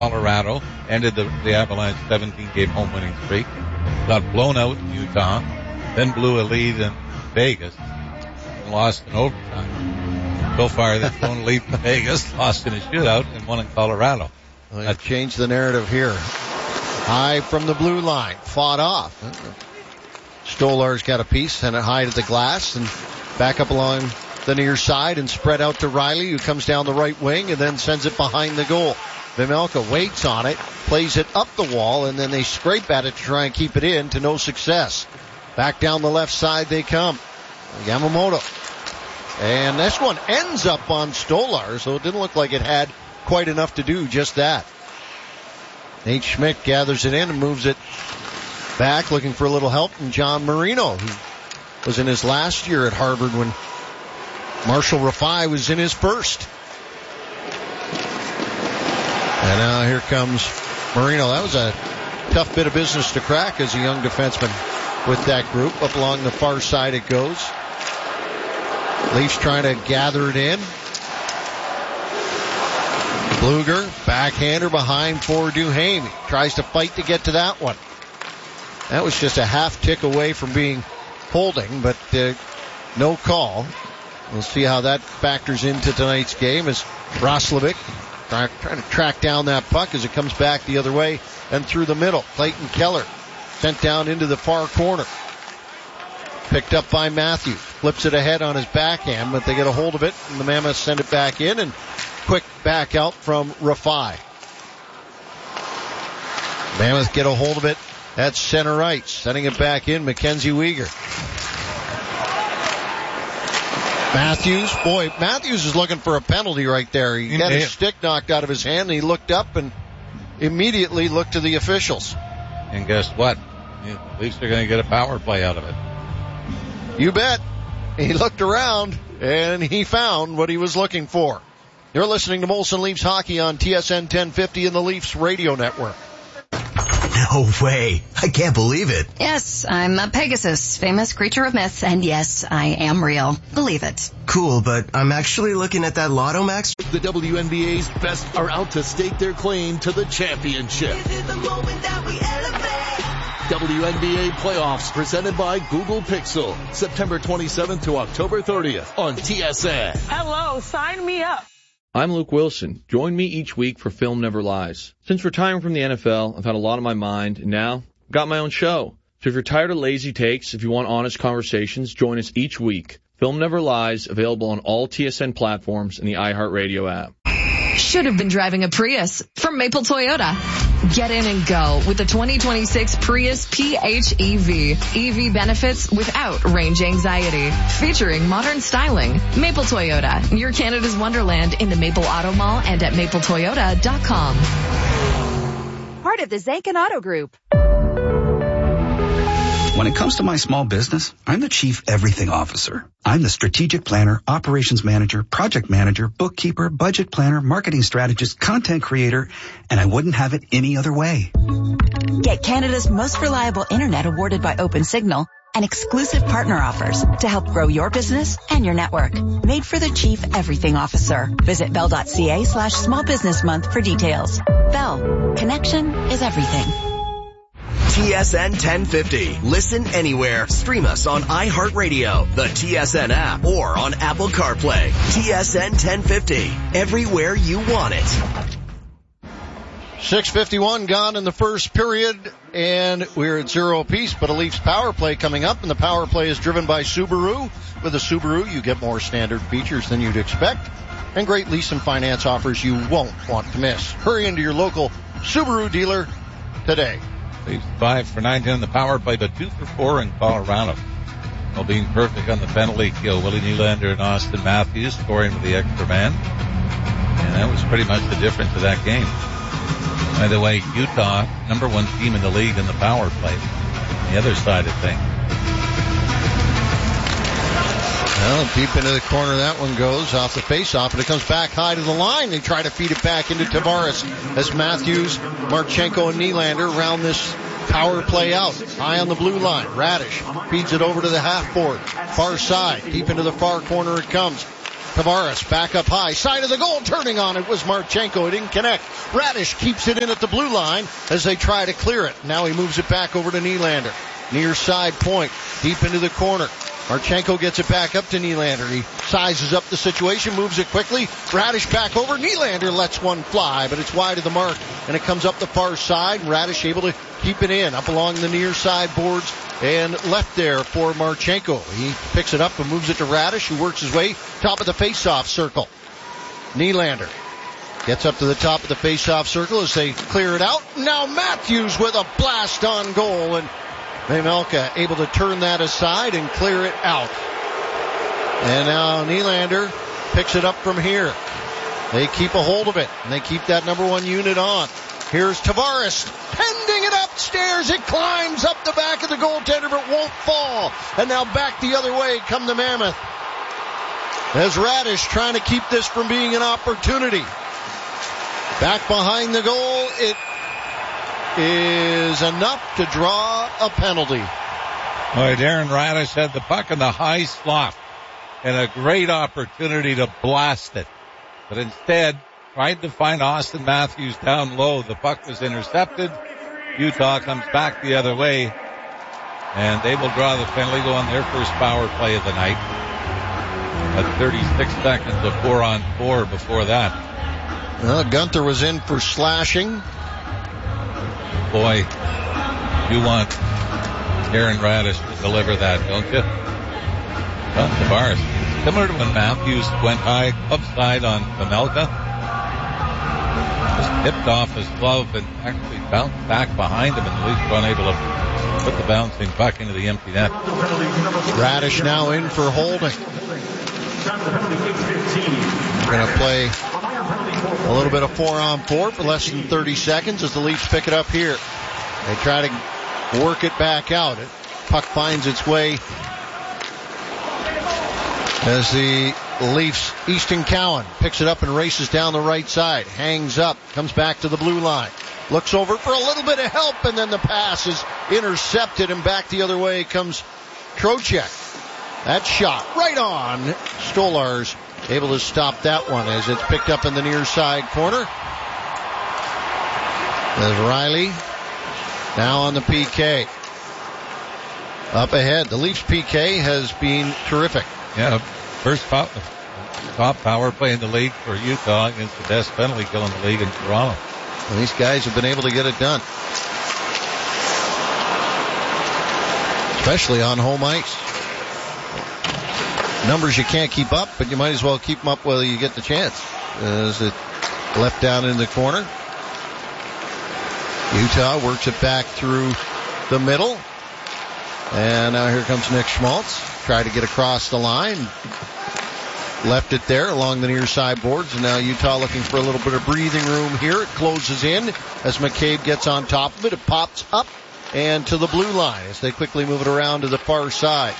Colorado, ended the Avalanche 17-game home winning streak. Got blown out in Utah, then blew a lead in Vegas, and lost in overtime. So far, they've blown a lead in Vegas, lost in a shootout, and won in Colorado. Well, that changed the narrative here. High from the blue line, fought off. Stolar's got a piece, sent it high to the glass, and back up along the near side and spread out to Riley, who comes down the right wing and then sends it behind the goal. Vejmelka waits on it, plays it up the wall, and then they scrape at it to try and keep it in, to no success. Back down the left side they come. Yamamoto. And this one ends up on Stolar, so it didn't look like it had quite enough to do just that. Nate Schmidt gathers it in and moves it back, looking for a little help from John Marino, who was in his last year at Harvard when Marshall Rafai was in his first. And now here comes Marino. That was a tough bit of business to crack as a young defenseman with that group. Up along the far side it goes. Leafs trying to gather it in. Bluger, backhander behind for Duhaime. Tries to fight to get to that one. That was just a half tick away from being holding, but no call. We'll see how that factors into tonight's game as Roslovic trying to track down that puck as it comes back the other way and through the middle. Clayton Keller sent down into the far corner. Picked up by Matthews. Flips it ahead on his backhand, but they get a hold of it, and the Mammoths send it back in, and quick back out from Rafai. Mammoths get a hold of it at center ice. Sending it back in, Mackenzie Weegar. Matthews is looking for a penalty right there. He got his stick knocked out of his hand, and he looked up and immediately looked to the officials. And guess what? At least they're going to get a power play out of it. You bet. He looked around, and he found what he was looking for. You're listening to Molson Leafs Hockey on TSN 1050 and the Leafs Radio Network. No way. I can't believe it. Yes, I'm a Pegasus, famous creature of myth, and yes, I am real. Believe it. Cool, but I'm actually looking at that Lotto Max. The WNBA's best are out to stake their claim to the championship. This is the moment that we elevate. WNBA playoffs presented by Google Pixel. September 27th to October 30th on TSN. Hello, sign me up. I'm Luke Wilson. Join me each week for Film Never Lies. Since retiring from the NFL, I've had a lot on my mind, and now I've got my own show. So if you're tired of lazy takes, if you want honest conversations, join us each week. Film Never Lies, available on all TSN platforms and the iHeartRadio app. Should have been driving a Prius from Maple Toyota. Get in and go with the 2026 Prius PHEV. EV benefits without range anxiety. Featuring modern styling. Maple Toyota, your Canada's Wonderland in the Maple Auto Mall and at mapletoyota.com. Part of the Zanken Auto Group. When it comes to my small business, I'm the Chief Everything Officer. I'm the strategic planner, operations manager, project manager, bookkeeper, budget planner, marketing strategist, content creator, and I wouldn't have it any other way. Get Canada's most reliable internet awarded by OpenSignal and exclusive partner offers to help grow your business and your network. Made for the Chief Everything Officer. Visit bell.ca/small business month for details. Bell. Connection is everything. TSN 1050. Listen anywhere. Stream us on iHeartRadio, the TSN app, or on Apple CarPlay. TSN 1050. Everywhere you want it. 6:51 gone in the first period, and we're at 0 apiece, but a Leafs power play coming up, and the power play is driven by Subaru. With a Subaru, you get more standard features than you'd expect, and great lease and finance offers you won't want to miss. Hurry into your local Subaru dealer today. Leafs 5 for 19 on the power play, but 2 for 4 in Colorado. Well, being perfect on the penalty kill, Willie Nylander and Austin Matthews scoring with the extra man. And that was pretty much the difference of that game. By the way, Utah, number 1 team in the league in the power play. The other side of things. Well, deep into the corner that one goes off the face-off, and it comes back high to the line. They try to feed it back into Tavares as Matthews, Marchenko, and Nylander round this power play out. High on the blue line. Radish feeds it over to the half board. Far side. Deep into the far corner it comes. Tavares back up high, side of the goal, turning on it was Marchenko. It didn't connect. Radish keeps it in at the blue line as they try to clear it. Now he moves it back over to Nylander. Near side point, deep into the corner. Marchenko gets it back up to Nylander. He sizes up the situation, moves it quickly. Radish back over. Nylander lets one fly, but it's wide of the mark, and it comes up the far side. Radish able to keep it in, up along the near side boards and left there for Marchenko. He picks it up and moves it to Radish, who works his way top of the face-off circle. Nylander gets up to the top of the face-off circle as they clear it out. Now Matthews with a blast on goal, and Vejmelka able to turn that aside and clear it out. And now Nylander picks it up from here. They keep a hold of it, and they keep that number one unit on. Here's Tavares, pending it upstairs. It climbs up the back of the goaltender, but won't fall. And now back the other way come the Mammoth. As Radish trying to keep this from being an opportunity. Back behind the goal, it is enough to draw a penalty. Boy, Darren Radish had the puck in the high slot and a great opportunity to blast it. But instead, tried to find Austin Matthews down low. The puck was intercepted. Utah comes back the other way, and they will draw the penalty, go on their first power play of the night. At 36 seconds of 4-on-4 before that. Well, Gunther was in for slashing. Boy, you want Darren Radish to deliver that, don't you? Well, Tavares, similar to when Matthews went high upside on Vejmelka, just tipped off his glove and actually bounced back behind him, and the Leafs were unable to put the bouncing puck into the empty net. Radish now in for holding. We're going to play a little bit of 4-on-4 for less than 30 seconds as the Leafs pick it up here. They try to work it back out. Puck finds its way as the Leafs, Easton Cowan picks it up and races down the right side. Hangs up, comes back to the blue line. Looks over for a little bit of help, and then the pass is intercepted, and back the other way comes Trocheck. That shot right on. Stolarz able to stop that one as it's picked up in the near side corner. There's Riley now on the PK. Up ahead, the Leafs PK has been terrific. Yeah, first top power play in the league for Utah against the best penalty kill in the league in Toronto. And these guys have been able to get it done, especially on home ice. Numbers you can't keep up, but you might as well keep them up while you get the chance. As it left down in the corner. Utah works it back through the middle. And now here comes Nick Schmaltz. Try to get across the line. Left it there along the near side boards. And now Utah looking for a little bit of breathing room here. It closes in as McCabe gets on top of it. It pops up and to the blue line as they quickly move it around to the far side.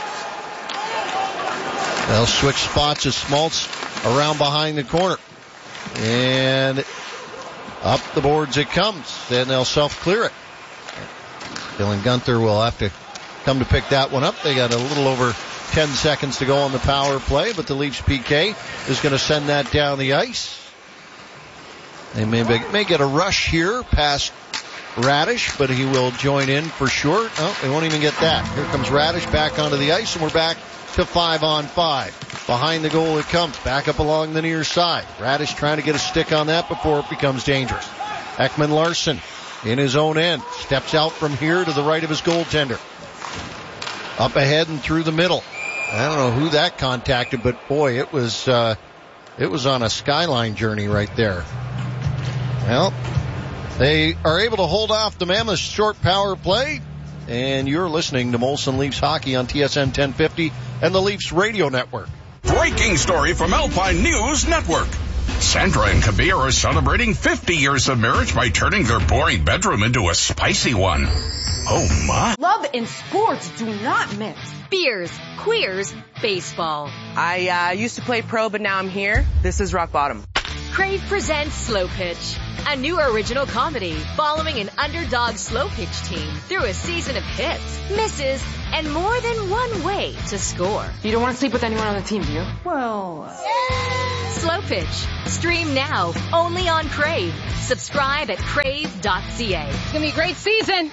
They'll switch spots as Schmaltz around behind the corner. And up the boards it comes. Then they'll self-clear it. Dylan Gunther will have to come to pick that one up. They got a little over 10 seconds to go on the power play, but the Leafs PK is going to send that down the ice. They may get a rush here past Radish, but he will join in for sure. Oh, they won't even get that. Here comes Radish back onto the ice, and we're back to 5-on-5. Behind the goal it comes, back up along the near side. Radish trying to get a stick on that before it becomes dangerous. Ekman-Larsson in his own end, steps out from here to the right of his goaltender. Up ahead and through the middle. I don't know who that contacted, but boy, it was on a skyline journey right there. Well, they are able to hold off the Mammoth's short power play, and you're listening to Molson Leafs Hockey on TSN 1050 and the Leafs Radio Network. Breaking story from Alpine News Network. Sandra and Kabir are celebrating 50 years of marriage by turning their boring bedroom into a spicy one. Oh my. Love and sports do not mix. Beers, queers, baseball. I used to play pro, but now I'm here. This is rock bottom. Crave presents Slow Pitch. a new original comedy following an underdog slow pitch team through a season of hits, misses, and more than one way to score. You don't want to sleep with anyone on the team, do you? Well, Slow Pitch. Stream now, only on Crave. Subscribe at crave.ca. It's going to be a great season.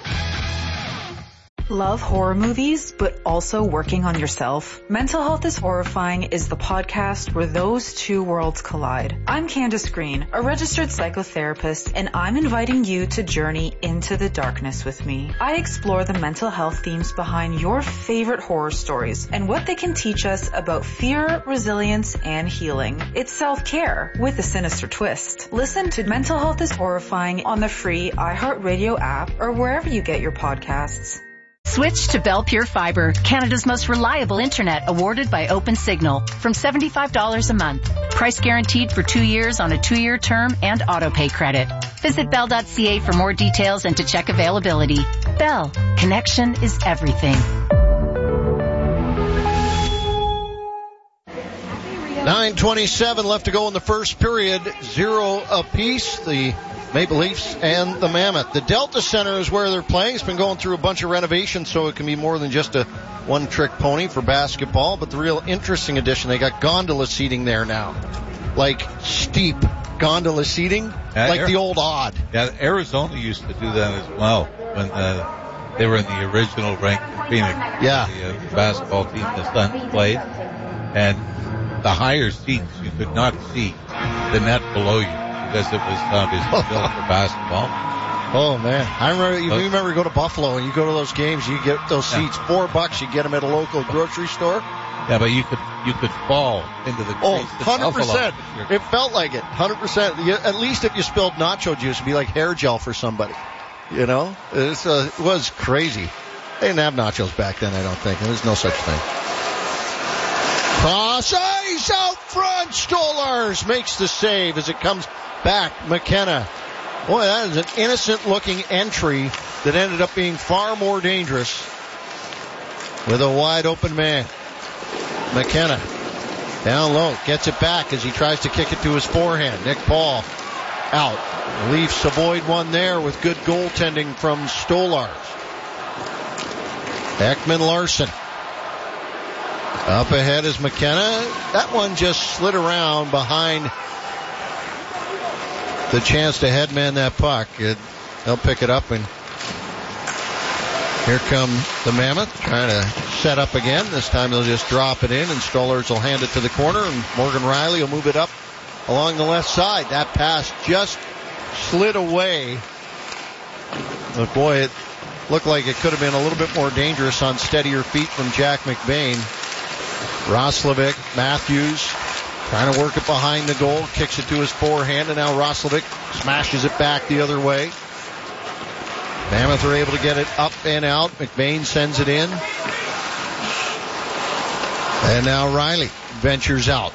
Love horror movies, but also working on yourself? Mental Health is Horrifying is the podcast where those two worlds collide. I'm Candace Green, a registered psychotherapist, and I'm inviting you to journey into the darkness with me. I explore the mental health themes behind your favorite horror stories and what they can teach us about fear, resilience, and healing. It's self-care with a sinister twist. Listen to Mental Health is Horrifying on the free iHeartRadio app or wherever you get your podcasts. Switch to Bell Pure Fiber, Canada's most reliable internet, awarded by Open Signal, from $75 a month. Price guaranteed for 2 years on a 2-year term and auto-pay credit. Visit Bell.ca for more details and to check availability. Bell, connection is everything. 9:27 left to go in the first period, 0 apiece. The Maple Leafs and the Mammoth. The Delta Center is where they're playing. It's been going through a bunch of renovations, so it can be more than just a one-trick pony for basketball. But the real interesting addition, they got gondola seating there now. Like steep gondola seating, like the old Odd. Yeah, Arizona used to do that as well when they were in the original rink in Phoenix. Yeah. The basketball team the Suns played. And the higher seats, you could not see the net below you, because it was obviously built for basketball. Oh man, I remember. You remember go to Buffalo and you go to those games. You get those seats, $4. You get them at a local grocery store. Yeah, but you could fall into the. 100%. It felt like it. 100%. At least if you spilled nacho juice, it'd be like hair gel for somebody. You know, it was crazy. They didn't have nachos back then, I don't think. There was no such thing. Cross ice out front. Stolarz makes the save as it comes back. McKenna. Boy, that is an innocent-looking entry that ended up being far more dangerous with a wide-open man. McKenna down low, gets it back as he tries to kick it to his forehand. Nick Paul out. Leafs avoid one there with good goaltending from Stolarz. Ekman-Larsson. Up ahead is McKenna. That one just slid around behind the chance to headman that puck. They'll pick it up, and here come the Mammoth trying to set up again. This time they'll just drop it in, and Stolarz will hand it to the corner, and Morgan Riley will move it up along the left side. That pass just slid away. But boy, it looked like it could have been a little bit more dangerous on steadier feet from Jack McBain. Roslovic, Matthews, trying to work it behind the goal, kicks it to his forehand, and now Roslovic smashes it back the other way. Mammoth are able to get it up and out. McBain sends it in. And now Riley ventures out.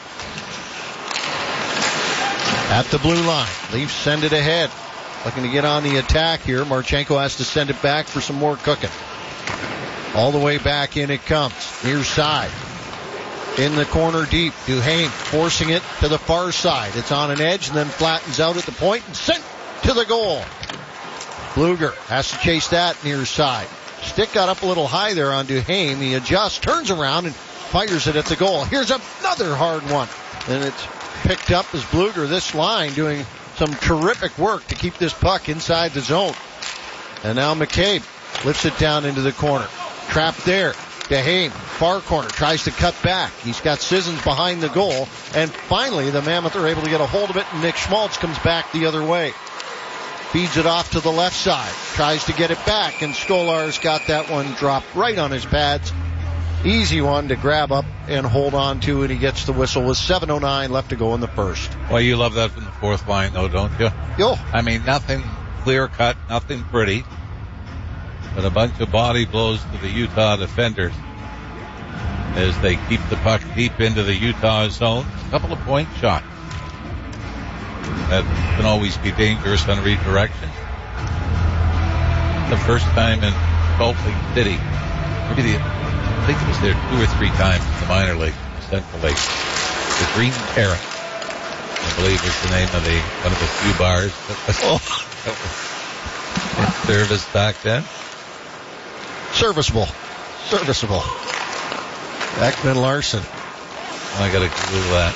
At the blue line, Leafs send it ahead. Looking to get on the attack here. Marchenko has to send it back for some more cooking. All the way back in it comes. Near side. In the corner deep. Duhaime forcing it to the far side. It's on an edge and then flattens out at the point and sent to the goal. Bluger has to chase that near side. Stick got up a little high there on Duhaime. He adjusts, turns around, and fires it at the goal. Here's another hard one. And it's picked up as Bluger, this line, doing some terrific work to keep this puck inside the zone. And now McCabe lifts it down into the corner. Trapped there. Duhaime, far corner, tries to cut back. He's got Sissons behind the goal. And finally, the Mammoth are able to get a hold of it, and Nick Schmaltz comes back the other way. Feeds it off to the left side. Tries to get it back, and Stolarz got that one dropped right on his pads. Easy one to grab up and hold on to, and he gets the whistle with 7:09 left to go in the first. Well, you love that from the fourth line, though, don't you? Yo. I mean, nothing clear-cut, nothing pretty, but a bunch of body blows to the Utah defenders as they keep the puck deep into the Utah zone. A couple of point shots that can always be dangerous on redirection. The first time in Salt Lake City, maybe I think it was there 2 or 3 times in the minor league, the Central League. The Green Terror. I believe was the name of one of the few bars that was in service back then. Serviceable. Ekman Larson. I got to Google that.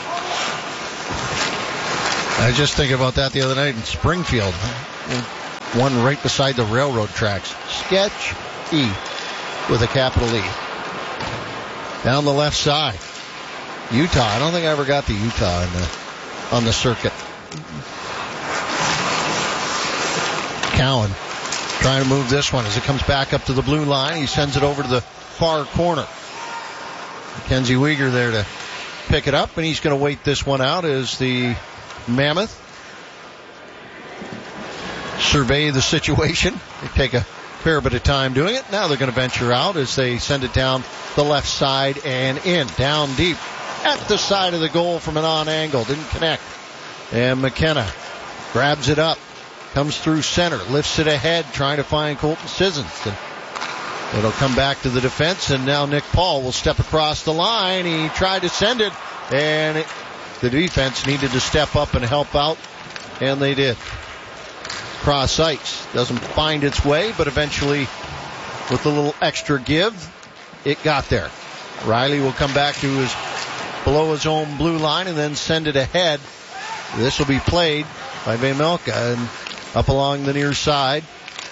I was just thinking about that the other night in Springfield. One right beside the railroad tracks. Sketch E with a capital E. Down the left side. Utah. I don't think I ever got to Utah on the circuit. Cowan trying to move this one as it comes back up to the blue line. He sends it over to the far corner. Mackenzie Weegar there to pick it up, and he's going to wait this one out as the Mammoth survey the situation. They take a fair bit of time doing it. Now they're going to venture out as they send it down the left side and in. Down deep at the side of the goal from an on angle. Didn't connect. And McKenna grabs it up. Comes through center. Lifts it ahead trying to find Colton Sissons. And it'll come back to the defense. And now Nick Paul will step across the line. He tried to send it. And the defense needed to step up and help out. And they did. Cross ice. Doesn't find its way, but eventually with a little extra give, it got there. Riley will come back to below his own blue line and then send it ahead. This will be played by Vejmelka and up along the near side.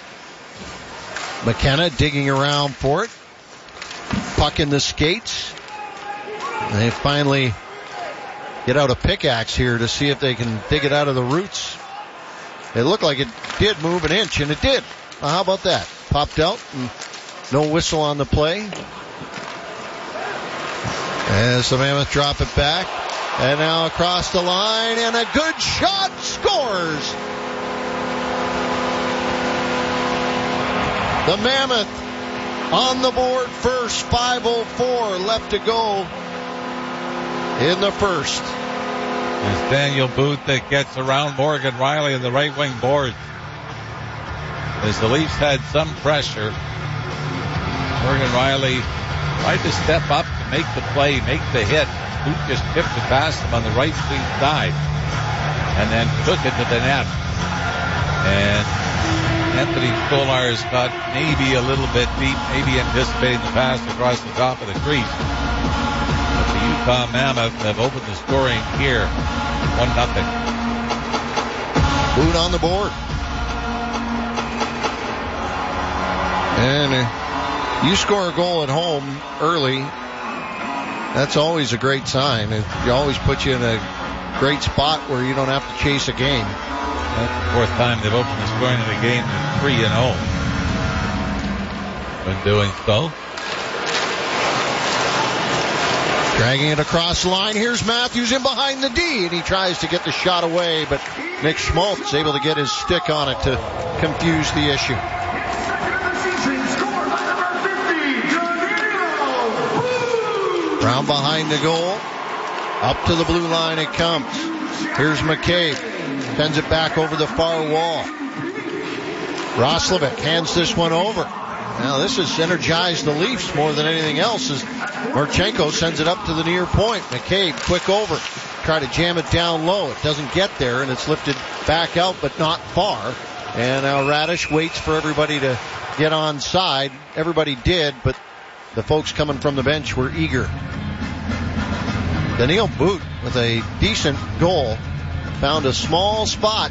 McKenna digging around for it. Puck in the skates. And they finally get out a pickaxe here to see if they can dig it out of the roots. It looked like it did move an inch, and it did. Well, how about that? Popped out, and no whistle on the play. As the Mammoth drop it back. And now across the line, and a good shot, scores! The Mammoth on the board first, 5:04 left to go in the first. It's Daniel Booth that gets around Morgan Riley in the right wing boards. As the Leafs had some pressure, Morgan Riley tried to step up to make the play, make the hit. Booth just tipped it past him on the right wing side and then took it to the net. And Anthony Stolarz got maybe a little bit deep, maybe anticipating the pass across the top of the crease. But the Utah Mammoth have opened the scoring here, 1-0. Boot on the board. And you score a goal at home early, that's always a great sign. It always puts you in a great spot where you don't have to chase a game. That's the fourth time they've opened the scoring of the game to 3-0. When doing so. Dragging it across the line. Here's Matthews in behind the D, and he tries to get the shot away, but Nick Schmaltz able to get his stick on it to confuse the issue. Round behind the goal. Up to the blue line it comes. Here's McCabe. Sends it back over the far wall. Roslovic hands this one over. Now this has energized the Leafs more than anything else as Marchenko sends it up to the near point. McCabe quick over. Try to jam it down low. It doesn't get there and it's lifted back out but not far. And now Radish waits for everybody to get on side. Everybody did, but the folks coming from the bench were eager. Daniil Boot with a decent goal. Found a small spot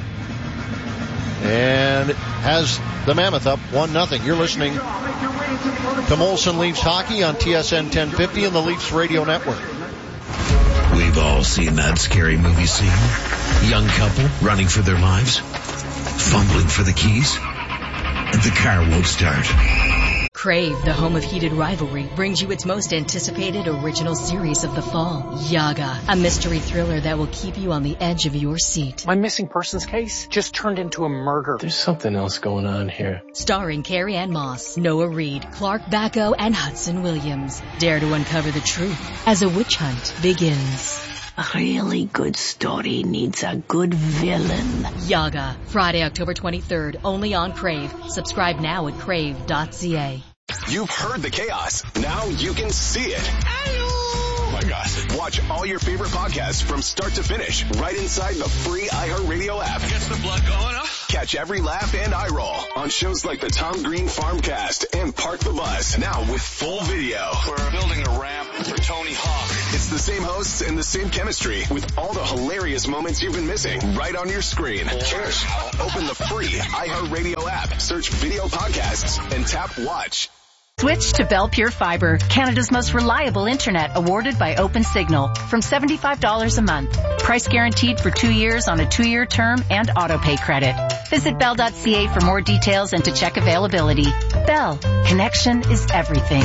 and has the Mammoth up 1-0. You're listening to Molson Leafs Hockey on TSN 1050 and the Leafs Radio Network. We've all seen that scary movie scene. Young couple running for their lives, fumbling for the keys, and the car won't start. Crave, the home of heated rivalry, brings you its most anticipated original series of the fall, Yaga, a mystery thriller that will keep you on the edge of your seat. My missing persons case just turned into a murder. There's something else going on here. Starring Carrie Ann Moss, Noah Reid, Clark Bacco, and Hudson Williams. Dare to uncover the truth as a witch hunt begins. A really good story needs a good villain. Yaga, Friday, October 23rd, only on Crave. Subscribe now at crave.ca. You've heard the chaos. Now you can see it. my God. Watch all your favorite podcasts from start to finish right inside the free iHeartRadio app. Gets the blood going, huh? Catch every laugh and eye roll on shows like the Tom Green Farmcast and Park the Bus, now with full video. We're building a ramp for Tony Hawk. It's the same hosts and the same chemistry with all the hilarious moments you've been missing right on your screen. Cheers. Open the free iHeartRadio app, search video podcasts, and tap watch. Switch to Bell Pure Fiber, Canada's most reliable internet, awarded by Open Signal, from $75 a month. Price guaranteed for 2 years on a 2-year term and auto-pay credit. Visit bell.ca for more details and to check availability. Bell, connection is everything.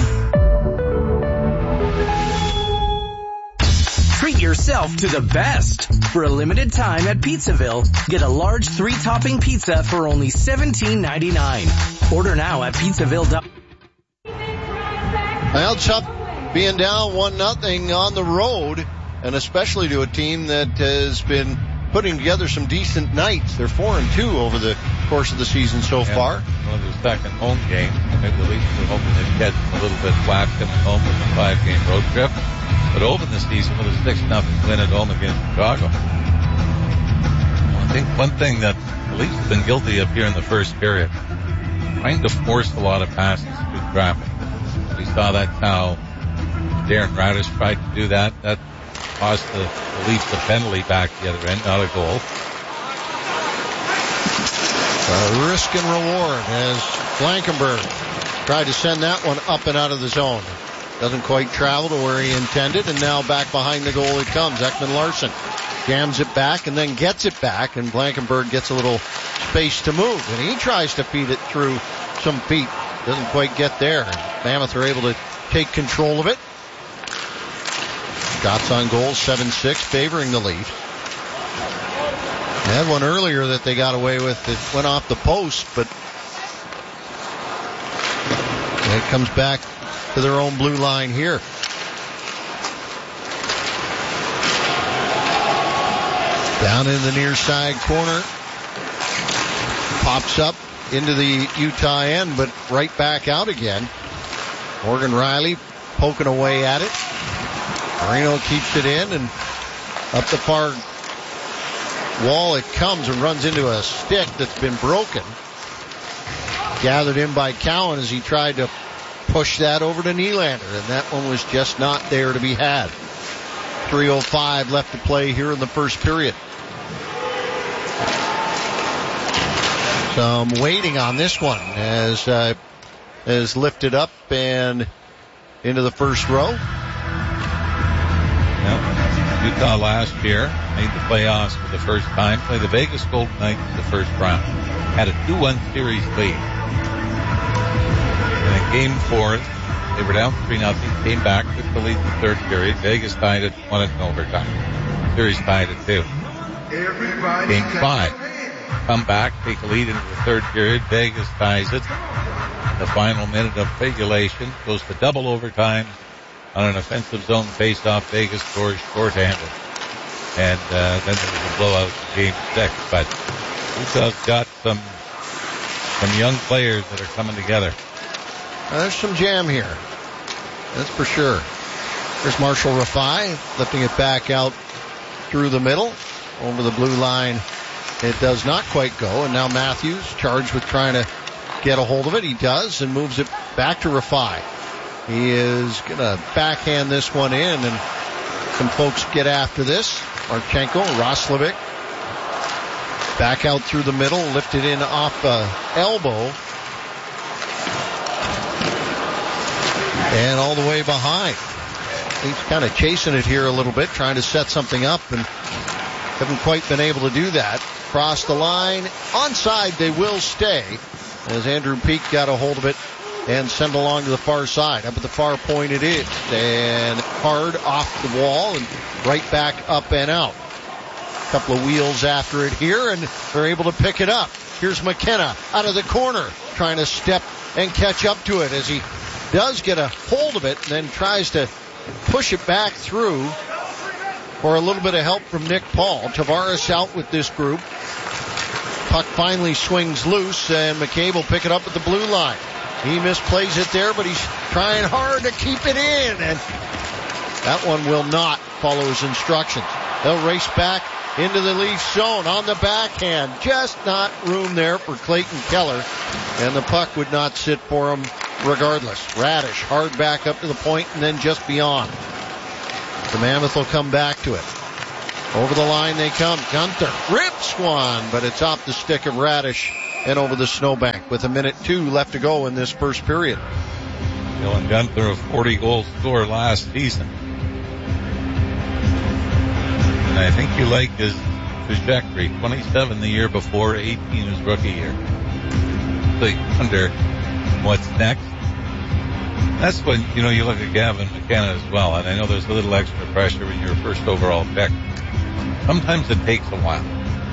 Treat yourself to the best. For a limited time at Pizzaville, get a large 3-topping pizza for only $17.99. Order now at pizzaville.com. Well, tough being down 1-0 on the road, and especially to a team that has been putting together some decent nights. They're 4-2 over the course of the season so far. One of the second home games. Maybe the Leafs are hoping to get a little bit flat coming home with a 5-game road trip. But open the season with a 6-0 win at home against Chicago. I think one thing that the Leafs have been guilty of here in the first period, trying to force a lot of passes through traffic. We saw that how Darren Radish tried to do that. That cost the Leafs a penalty back the other end, not a goal. A risk and reward as Blankenberg tried to send that one up and out of the zone. Doesn't quite travel to where he intended, and now back behind the goal it comes. Ekman Larsson jams it back and then gets it back, and Blankenberg gets a little space to move, and he tries to feed it through some feet. Doesn't quite get there. Mammoth are able to take control of it. Shots on goal, 7-6, favoring the Leafs. They had one earlier that they got away with. It went off the post, but it comes back to their own blue line here. Down in the near side corner. Pops up into the Utah end, but right back out again. Morgan Riley poking away at it. Marino keeps it in, and up the far wall it comes and runs into a stick that's been broken. Gathered in by Cowan as he tried to push that over to Nylander, and that one was just not there to be had. 3:05 left to play here in the first period. Some waiting on this one as lifted up and into the first row. Yep. Utah last year made the playoffs for the first time. Played the Vegas Golden Knights in the first round. Had a 2-1 series lead. And in game 4, they were down 3-0. Came back, took the lead in the third period. Vegas tied it, won it in overtime. Series tied at 2. Game 5. Come back, take a lead into the third period. Vegas ties it. In the final minute of regulation, goes to double overtime on an offensive zone face-off. Vegas scores shorthanded. And then there was a blowout in game 6. But Utah's got some young players that are coming together. There's some jam here. That's for sure. There's Marshall Rafai lifting it back out through the middle. Over the blue line. It does not quite go, and now Matthews charged with trying to get a hold of it. He does, and moves it back to Rafai. He is going to backhand this one in, and some folks get after this. Marchenko, Roslovic, back out through the middle, lifted in off elbow, and all the way behind. He's kind of chasing it here a little bit, trying to set something up, and haven't quite been able to do that. Cross the line. Onside, they will stay as Andrew Peak got a hold of it and sent along to the far side. Up at the far point it is. And hard off the wall and right back up and out. A couple of wheels after it here, and they're able to pick it up. Here's McKenna out of the corner trying to step and catch up to it as he does get a hold of it and then tries to push it back through for a little bit of help from Nick Paul. Tavares out with this group. Puck finally swings loose, and McCabe will pick it up at the blue line. He misplays it there, but he's trying hard to keep it in, and That one will not follow his instructions. They'll race back into the Leafs zone on the backhand. Just not room there for Clayton Keller, and the puck would not sit for him regardless. Radish hard back up to the point and then just beyond. The Mammoth will come back to it. Over the line they come. Gunther rips one, but it's off the stick of Radish and over the snowbank with 1:02 left to go in this first period. Dylan Gunther, a 40-goal scorer last season. And I think you like his trajectory. 27 the year before, 18 his rookie year. So you wonder what's next. That's when, you look at Gavin McKenna as well. And I know there's a little extra pressure when you're first overall pick. Sometimes it takes a while.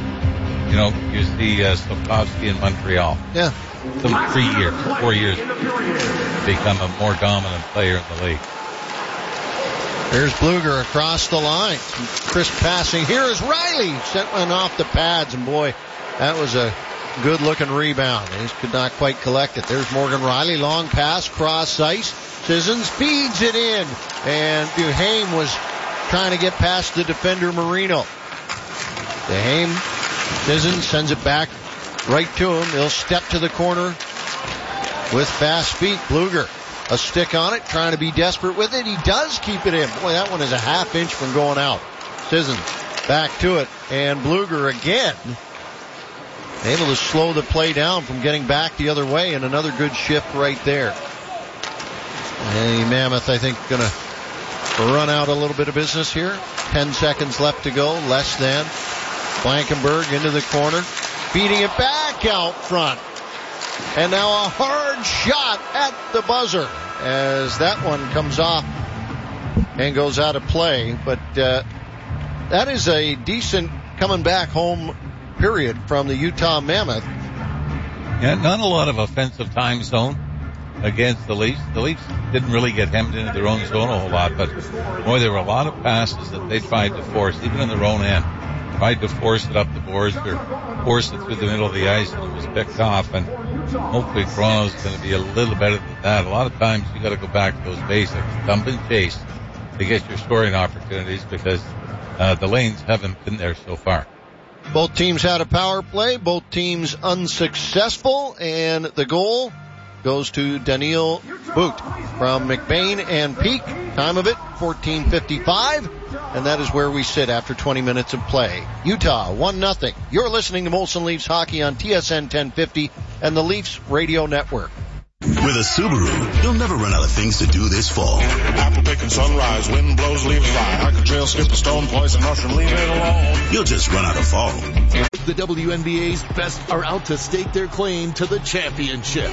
You see Slafkovsky in Montreal. Yeah. Some 4 years, become a more dominant player in the league. There's Bluger across the line. Some crisp passing. Here is Riley. Sent one off the pads, and boy, that was a good-looking rebound. He could not quite collect it. There's Morgan Riley. Long pass, cross ice. Sissons feeds it in, and Duhaime was trying to get past the defender Marino. Duhaime, Sissons sends it back right to him. He'll step to the corner with fast feet. Bluger, a stick on it, trying to be desperate with it. He does keep it in. Boy, that one is a half inch from going out. Sissons back to it, and Bluger again able to slow the play down from getting back the other way, and another good shift right there. And the Mammoth, I think, going to run out a little bit of business here. 10 seconds left to go, less than. Blankenberg into the corner, feeding it back out front. And now a hard shot at the buzzer as that one comes off and goes out of play. But that is a decent coming back home period from the Utah Mammoth. Yeah, not a lot of offensive time zone against the Leafs. The Leafs didn't really get hemmed into their own zone a whole lot, but boy, there were a lot of passes that they tried to force, even in their own end. Tried to force it up the boards or force it through the middle of the ice, and it was picked off. And hopefully Toronto's going to be a little better than that. A lot of times you got to go back to those basics, dump and chase to get your scoring opportunities, because the lanes haven't been there so far. Both teams had a power play, both teams unsuccessful, and the goal goes to Daniil Boot from McBain and Peak. Time of it, 14:55, and that is where we sit after 20 minutes of play. Utah, 1-0. You're listening to Molson Leafs Hockey on TSN 1050 and the Leafs Radio Network. With a Subaru, you'll never run out of things to do this fall. Apple picking sunrise, wind blows, leaves fly. Hiker trail, skip a stone, poison mushroom, leave it alone. You'll just run out of fall. The WNBA's best are out to stake their claim to the championship.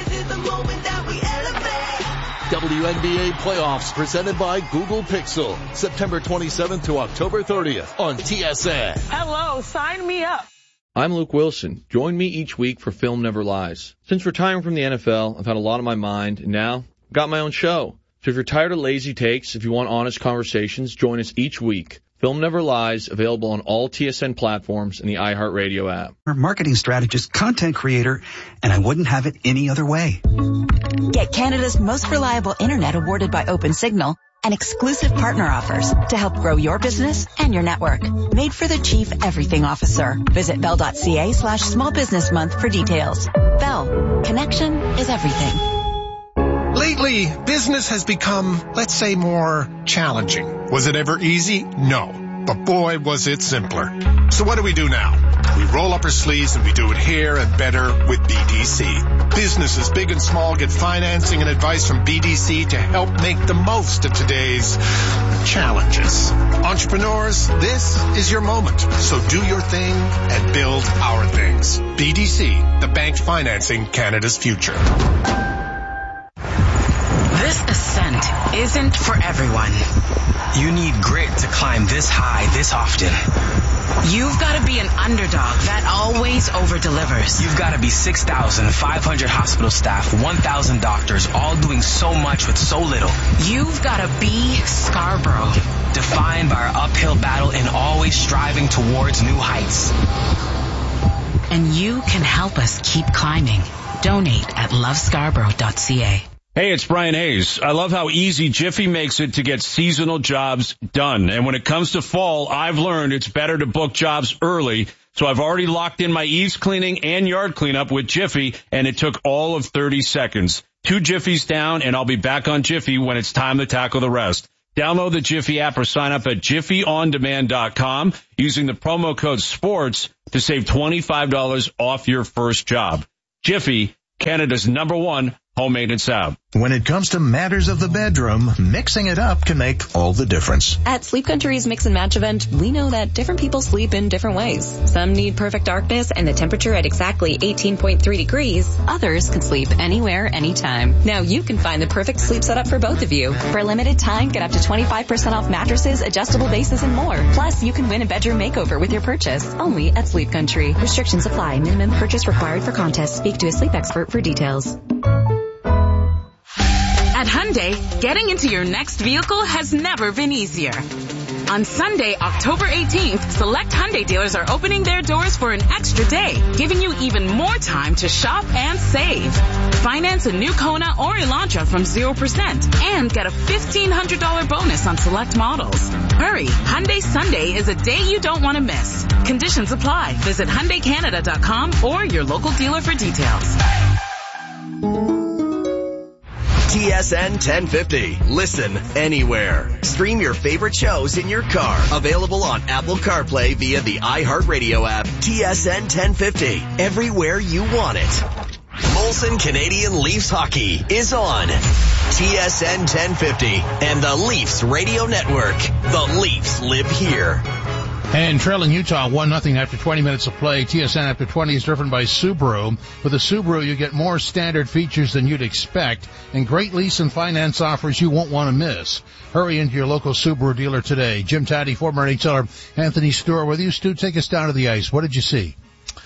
WNBA playoffs presented by Google Pixel. September 27th to October 30th on TSN. Hello, sign me up. I'm Luke Wilson. Join me each week for Film Never Lies. Since retiring from the NFL, I've had a lot on my mind, and now I've got my own show. So if you're tired of lazy takes, if you want honest conversations, join us each week. Film Never Lies, available on all TSN platforms and the iHeartRadio app. Marketing strategist, content creator, and I wouldn't have it any other way. Get Canada's most reliable internet awarded by OpenSignal and exclusive partner offers to help grow your business and your network. Made for the Chief Everything Officer. Visit bell.ca/small business month for details. Bell. Connection is everything. Lately, business has become, let's say, more challenging. Was it ever easy? No. But boy, was it simpler. So what do we do now? We roll up our sleeves and we do it here and better with BDC. Businesses big and small get financing and advice from BDC to help make the most of today's challenges. Entrepreneurs, this is your moment. So do your thing and build our things. BDC, the bank financing Canada's future. This ascent isn't for everyone. You need grit to climb this high this often. You've got to be an underdog that always over-delivers. You've got to be 6,500 hospital staff, 1,000 doctors, all doing so much with so little. You've got to be Scarborough, defined by our uphill battle and always striving towards new heights. And you can help us keep climbing. Donate at lovescarborough.ca. Hey, it's Brian Hayes. I love how easy Jiffy makes it to get seasonal jobs done. And when it comes to fall, I've learned it's better to book jobs early. So I've already locked in my eaves cleaning and yard cleanup with Jiffy, and it took all of 30 seconds. 2 Jiffies down, and I'll be back on Jiffy when it's time to tackle the rest. Download the Jiffy app or sign up at JiffyOnDemand.com using the promo code SPORTS to save $25 off your first job. Jiffy, Canada's #1 home maintenance app. When it comes to matters of the bedroom, mixing it up can make all the difference. At Sleep Country's Mix and Match event, we know that different people sleep in different ways. Some need perfect darkness and the temperature at exactly 18.3 degrees. Others can sleep anywhere, anytime. Now you can find the perfect sleep setup for both of you. For a limited time, get up to 25% off mattresses, adjustable bases, and more. Plus, you can win a bedroom makeover with your purchase. Only at Sleep Country. Restrictions apply. Minimum purchase required for contest. Speak to a sleep expert for details. At Hyundai, getting into your next vehicle has never been easier. On Sunday, October 18th, select Hyundai dealers are opening their doors for an extra day, giving you even more time to shop and save. Finance a new Kona or Elantra from 0% and get a $1,500 bonus on select models. Hurry, Hyundai Sunday is a day you don't want to miss. Conditions apply. Visit HyundaiCanada.com or your local dealer for details. TSN 1050. Listen anywhere. Stream your favorite shows in your car. Available on Apple CarPlay via the iHeartRadio app. TSN 1050. Everywhere you want it. Molson Canadian Leafs Hockey is on TSN 1050 and the Leafs Radio Network. The Leafs live here. And trailing Utah 1-0 after 20 minutes of play. TSN After 20 is driven by Subaru. With a Subaru, you get more standard features than you'd expect and great lease and finance offers you won't want to miss. Hurry into your local Subaru dealer today. Jim Taddy, former NHLer Anthony Stewart with you. Stu, take us down to the ice. What did you see?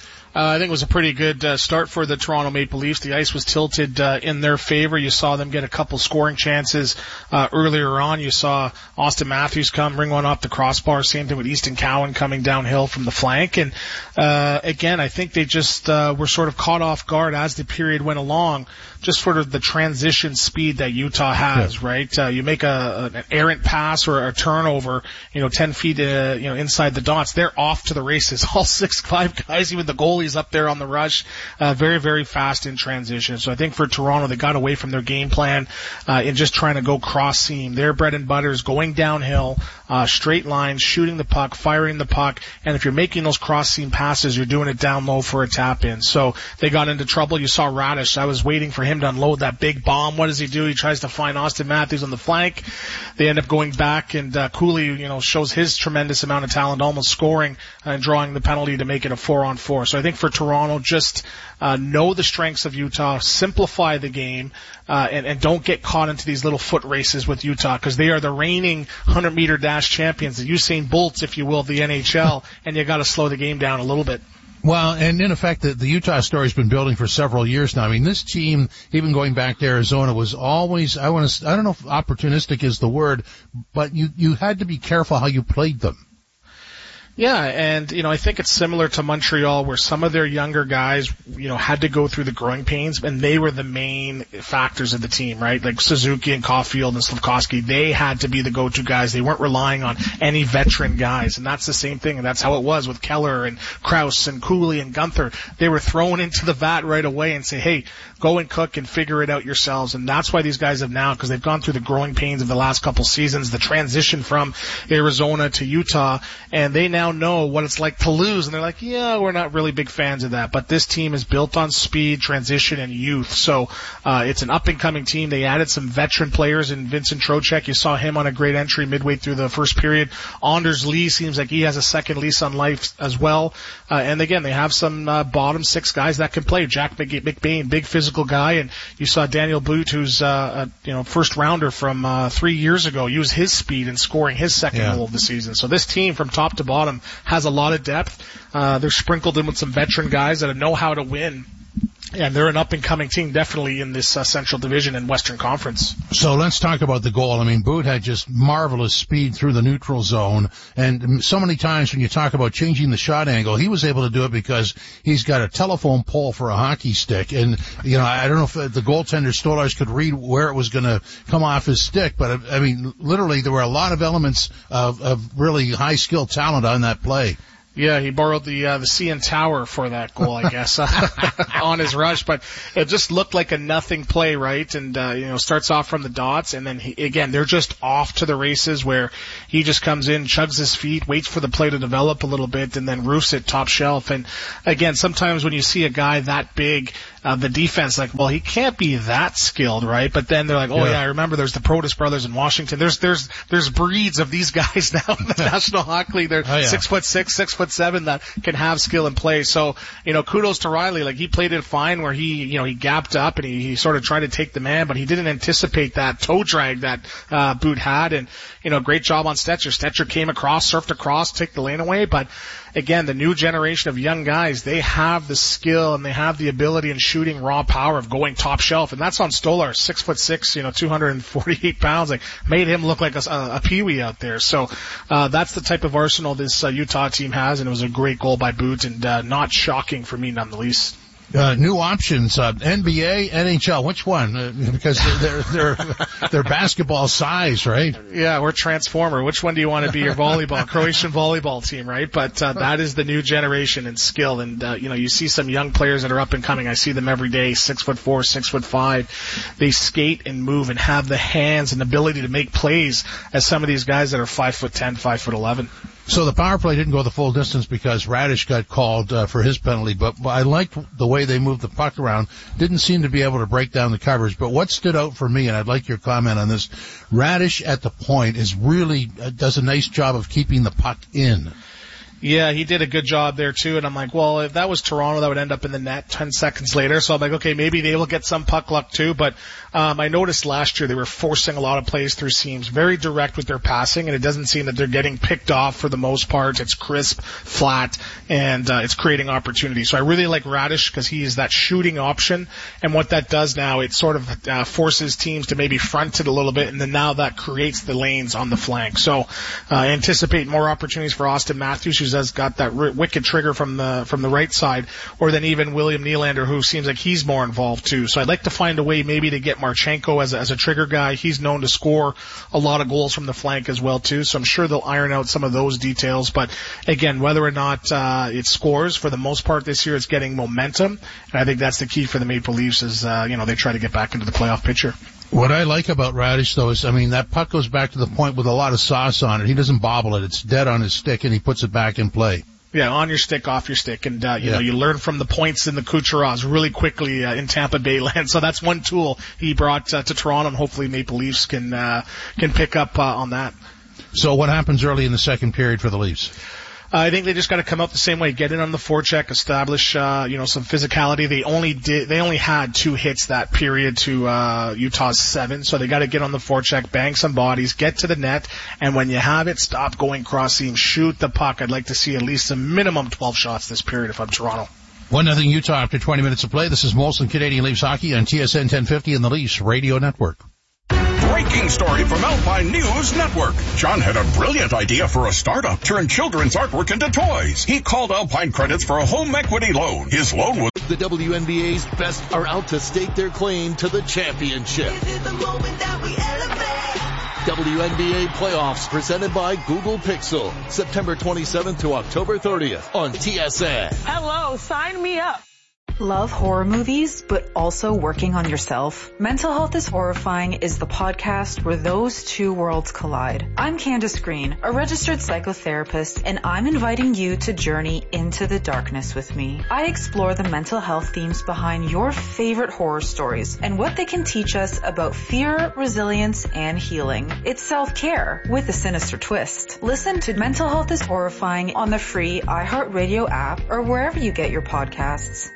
I think it was a pretty good start for the Toronto Maple Leafs. The ice was tilted in their favor. You saw them get a couple scoring chances earlier on. You saw Austin Matthews bring one off the crossbar. Same thing with Easton Cowan coming downhill from the flank. And again, I think they just were sort of caught off guard as the period went along. Just sort of the transition speed that Utah has, right? You make an errant pass or a turnover, 10 feet, inside the dots. They're off to the races. All 6'5" guys, even the goalie's up there on the rush. Very, very fast in transition. So I think for Toronto, they got away from their game plan, in just trying to go cross seam. Their bread and butter is going downhill, straight lines, shooting the puck, firing the puck. And if you're making those cross seam passes, you're doing it down low for a tap in. So they got into trouble. You saw Radish. I was waiting for him to unload that big bomb. What does he do? He tries to find Austin Matthews on the flank. They end up going back, and Cooley, shows his tremendous amount of talent, almost scoring and drawing the penalty to make it a 4-on-4. So I think for Toronto, just know the strengths of Utah, simplify the game, and don't get caught into these little foot races with Utah, because they are the reigning 100-meter dash champions, the Usain Bolts, if you will, of the NHL, and you got to slow the game down a little bit. Well, and in effect, the Utah story's been building for several years now. I mean, this team, even going back to Arizona, was always, I don't know if opportunistic is the word, but you had to be careful how you played them. Yeah, and, I think it's similar to Montreal, where some of their younger guys, had to go through the growing pains, and they were the main factors of the team, right? Like Suzuki and Caulfield and Slafkovsky, they had to be the go-to guys. They weren't relying on any veteran guys, and that's the same thing, and that's how it was with Keller and Krause and Cooley and Gunther. They were thrown into the vat right away and say, hey, go and cook and figure it out yourselves, and that's why these guys have now, because they've gone through the growing pains of the last couple seasons, the transition from Arizona to Utah, and they now know what it's like to lose, and they're like, yeah, we're not really big fans of that, but this team is built on speed, transition, and youth, so it's an up-and-coming team. They added some veteran players in Vincent Trocheck. You saw him on a great entry midway through the first period. Anders Lee seems like he has a second lease on life as well, and again, they have some bottom six guys that can play. Jack McBain, big physical guy, and you saw Daniel Boot, who's a first rounder from 3 years ago, use his speed in scoring his second goal of the season. So this team from top to bottom has a lot of depth. They're sprinkled in with some veteran guys that know how to win. And they're an up-and-coming team, definitely, in this Central Division and Western Conference. So let's talk about the goal. I mean, Boot had just marvelous speed through the neutral zone. And so many times when you talk about changing the shot angle, he was able to do it because he's got a telephone pole for a hockey stick. And, you know, I don't know if the goaltender Stolarz could read where it was going to come off his stick. But, I mean, literally there were a lot of elements of really high-skilled talent on that play. Yeah, he borrowed the CN Tower for that goal, I guess, on his rush. But it just looked like a nothing play, right? And, starts off from the dots. And then, they're just off to the races where he just comes in, chugs his feet, waits for the play to develop a little bit, and then roofs it top shelf. And, again, sometimes when you see a guy that big, the defense, like, well, he can't be that skilled, right? But then they're like, I remember there's the Protas brothers in Washington. There's breeds of these guys now in the National Hockey League. They're 6'6", 6'7" that can have skill and play. So, kudos to Riley. Like, he played it fine where he gapped up and he sort of tried to take the man, but he didn't anticipate that toe drag that, Boot had. And, great job on Stetcher. Stetcher came across, surfed across, took the lane away. But again, the new generation of young guys, they have the skill and they have the ability and shooting raw power of going top shelf. And that's on Stolarz, 6'6", 248 pounds. Like, made him look like a peewee out there. So, that's the type of arsenal this Utah team has. And it was a great goal by Boot and, not shocking for me none the least. New options, NBA, NHL, which one? Because they're basketball size, right? Yeah, we're Transformer. Which one do you want to be your volleyball, Croatian volleyball team, right? But, that is the new generation and skill. And, you see some young players that are up and coming. I see them every day, 6'4", 6'5". They skate and move and have the hands and ability to make plays as some of these guys that are 5'10", 5'11". So the power play didn't go the full distance because Radish got called for his penalty, but I liked the way they moved the puck around. Didn't seem to be able to break down the covers. But what stood out for me, and I'd like your comment on this, Radish at the point is really does a nice job of keeping the puck in. Yeah, he did a good job there too, and I'm like, well, if that was Toronto, that would end up in the net 10 seconds later. So I'm like, okay, maybe they will get some puck luck too. But I noticed last year they were forcing a lot of plays through seams, very direct with their passing, and it doesn't seem that they're getting picked off for the most part. It's crisp, flat, and it's creating opportunity. So I really like Radish because he is that shooting option, and what that does now, it sort of forces teams to maybe front it a little bit, and then now that creates the lanes on the flank. So I anticipate more opportunities for Austin Matthews, who's has got that wicked trigger from the right side, or then even William Nylander, who seems like he's more involved too. So I'd like to find a way maybe to get Marchenko as a trigger guy. He's known to score a lot of goals from the flank as well too. So I'm sure they'll iron out some of those details. But again, whether or not it scores, for the most part this year, it's getting momentum, and I think that's the key for the Maple Leafs is they try to get back into the playoff picture. What I like about Radish, though, is, that puck goes back to the point with a lot of sauce on it. He doesn't bobble it. It's dead on his stick, and he puts it back in play. Yeah, on your stick, off your stick. And, you learn from the points in the Kucherovs really quickly in Tampa Bay land. So that's one tool he brought to Toronto, and hopefully Maple Leafs can pick up on that. So what happens early in the second period for the Leafs? I think they just got to come out the same way, get in on the forecheck, establish, some physicality. They only had 2 hits that period to, Utah's 7. So they got to get on the forecheck, bang some bodies, get to the net. And when you have it, stop going cross seam, shoot the puck. I'd like to see at least a minimum 12 shots this period if I'm Toronto. 1-0 Utah after 20 minutes of play. This is Molson Canadian Leafs Hockey on TSN 1050 and the Leafs Radio Network. Breaking story from Alpine News Network. John had a brilliant idea for a startup, turn children's artwork into toys. He called Alpine Credits for a home equity loan. His loan was... The WNBA's best are out to stake their claim to the championship. This is the moment that we elevate. WNBA playoffs presented by Google Pixel. September 27th to October 30th on TSN. Hello, sign me up. Love horror movies, but also working on yourself? Mental Health is Horrifying is the podcast where those two worlds collide. I'm Candace Green, a registered psychotherapist, and I'm inviting you to journey into the darkness with me. I explore the mental health themes behind your favorite horror stories and what they can teach us about fear, resilience, and healing. It's self-care with a sinister twist. Listen to Mental Health is Horrifying on the free iHeartRadio app or wherever you get your podcasts.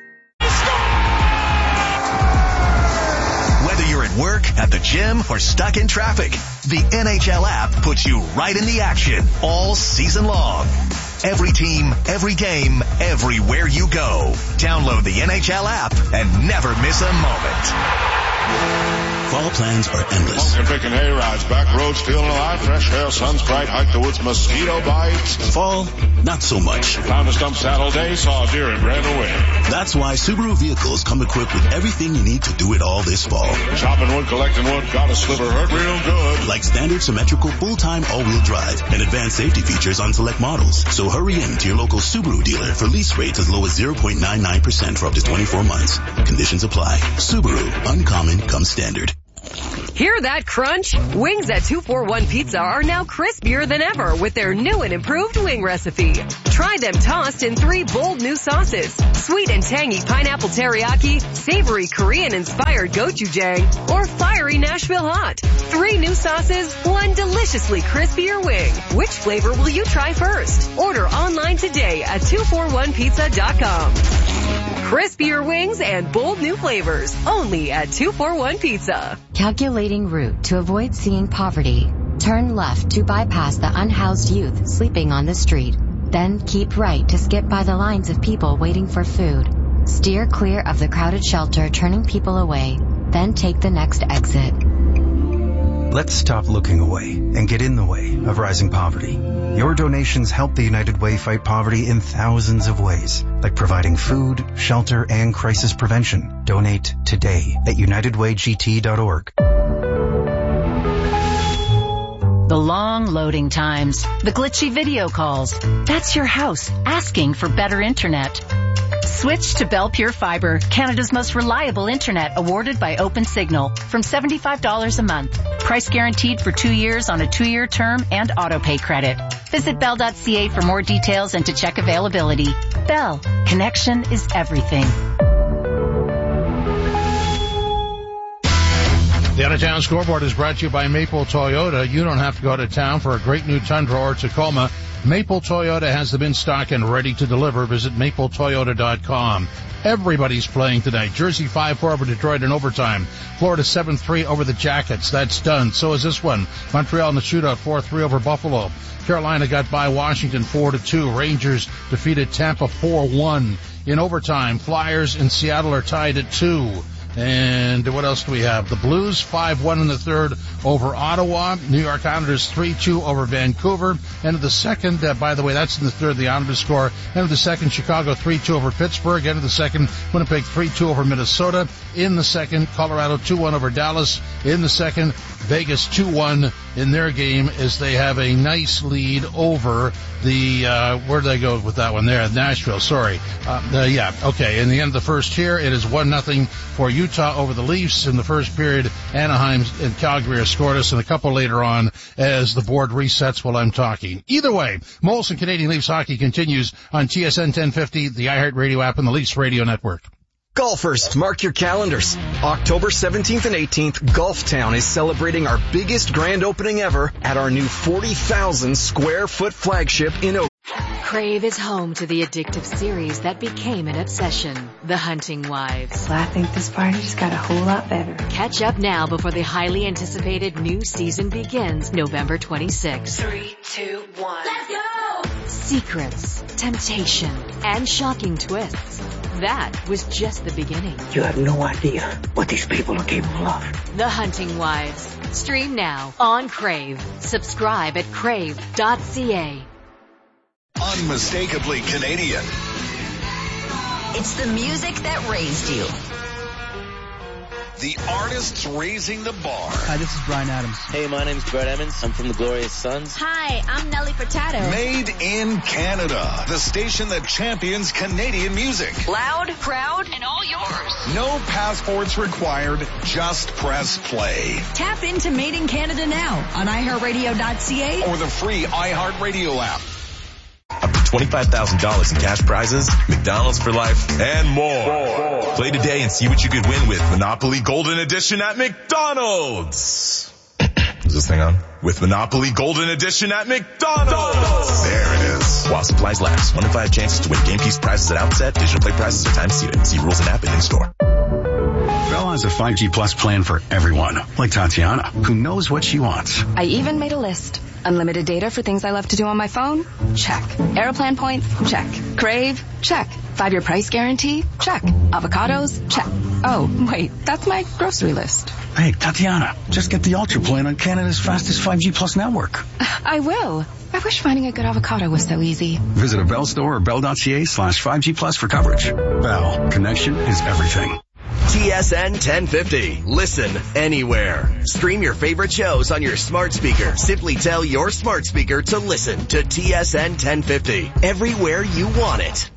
Whether you're at work, at the gym, or stuck in traffic, the NHL app puts you right in the action all season long. Every team, every game, everywhere you go. Download the NHL app and never miss a moment. Fall plans are endless. Pumpkin picking hay rides, back roads, feeling alive, fresh air, sun's bright, hike the woods, mosquito bites. Fall, not so much. Found a stump saddle day, saw a deer and ran away. That's why Subaru vehicles come equipped with everything you need to do it all this fall. Chopping wood, collecting wood, got a sliver, hurt real good. Like standard symmetrical full-time all-wheel drive and advanced safety features on select models. So hurry in to your local Subaru dealer for lease rates as low as 0.99% for up to 24 months. Conditions apply. Subaru, uncommon comes standard. Hear that crunch? Wings at 241 Pizza are now crispier than ever with their new and improved wing recipe. Try them tossed in 3 bold new sauces. Sweet and tangy pineapple teriyaki, savory Korean-inspired gochujang, or fiery Nashville hot. 3 new sauces, 1 deliciously crispier wing. Which flavor will you try first? Order online today at 241pizza.com. Crispier wings and bold new flavors, only at 241 Pizza. Calculating route to avoid seeing poverty. Turn left to bypass the unhoused youth sleeping on the street. Then keep right to skip by the lines of people waiting for food. Steer clear of the crowded shelter turning people away. Then take the next exit. Let's stop looking away and get in the way of rising poverty. Your donations help the United Way fight poverty in thousands of ways, like providing food, shelter, and crisis prevention. Donate today at unitedwaygt.org. The long loading times, the glitchy video calls. That's your house asking for better internet. Switch to Bell Pure Fiber, Canada's most reliable internet, awarded by OpenSignal, from $75 a month. Price guaranteed for 2 years on a 2-year term and auto-pay credit. Visit bell.ca for more details and to check availability. Bell, connection is everything. The Out-of-Town Scoreboard is brought to you by Maple Toyota. You don't have to go out of town for a great new Tundra or Tacoma. Maple Toyota has them in stock and ready to deliver. Visit mapletoyota.com. Everybody's playing tonight. Jersey 5-4 over Detroit in overtime. Florida 7-3 over the Jackets. That's done. So is this one. Montreal in the shootout 4-3 over Buffalo. Carolina got by Washington 4-2. Rangers defeated Tampa 4-1. In overtime, Flyers and Seattle are tied at 2. And what else do we have? The Blues 5-1 in the third over Ottawa. New York Islanders 3-2 over Vancouver. End of the second, by the way, that's in the third, the Islanders score. End of the second, Chicago 3-2 over Pittsburgh. End of the second, Winnipeg 3-2 over Minnesota. In the second, Colorado 2-1 over Dallas. In the second, Vegas 2-1 in their game as they have a nice lead over the, where did I go with that one there? Nashville, sorry. Okay. In the end of the first here, it is 1-0 for Utah over the Leafs. In the first period, Anaheim and Calgary are scoreless, and a couple later on as the board resets while I'm talking. Either way, Molson Canadian Leafs hockey continues on TSN 1050, the iHeartRadio app, and the Leafs Radio Network. Golfers, mark your calendars. October 17th and 18th, Golftown is celebrating our biggest grand opening ever at our new 40,000 square foot flagship in Oak. Crave is home to the addictive series that became an obsession, The Hunting Wives. Well, I think this party just got a whole lot better. Catch up now before the highly anticipated new season begins November 26th. 3, 2, 1. Let's go! Secrets, temptation, and shocking twists. That was just the beginning. You have no idea what these people are capable of. The Hunting Wives. Stream now on Crave. Subscribe at crave.ca. Unmistakably Canadian. It's the music that raised you. The artists raising the bar. Hi, this is Bryan Adams. Hey, my name's Brett Emmons. I'm from the Glorious Sons. Hi, I'm Nelly Furtado. Made in Canada. The station that champions Canadian music. Loud, proud, and all yours. No passports required. Just press play. Tap into Made in Canada now on iHeartRadio.ca or the free iHeartRadio app. Up to $25,000 in cash prizes, McDonald's for life, and more. Play today and see what you could win with Monopoly Golden Edition at McDonald's. Is this thing on? With Monopoly Golden Edition at McDonald's. There it is. While supplies last. 1 in 5 chances to win game piece prizes at outset. Digital play prizes are time seated. See rules and app and in-store. Bell has a 5G Plus plan for everyone, like Tatiana, who knows what she wants. I even made a list. Unlimited data for things I love to do on my phone? Check. Aeroplan points? Check. Crave? Check. 5-year price guarantee? Check. Avocados? Check. Oh, wait, that's my grocery list. Hey, Tatiana, just get the Ultra plan on Canada's fastest 5G Plus network. I will. I wish finding a good avocado was so easy. Visit a Bell store or bell.ca/5G Plus for coverage. Bell, connection is everything. TSN 1050. Listen anywhere. Stream your favorite shows on your smart speaker. Simply tell your smart speaker to listen to TSN 1050. Everywhere you want it.